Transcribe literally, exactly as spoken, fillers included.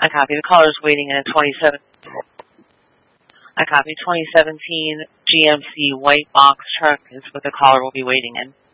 I copy. The caller is waiting in a twenty-seven. I copy. twenty seventeen G M C white box truck is what the caller will be waiting in.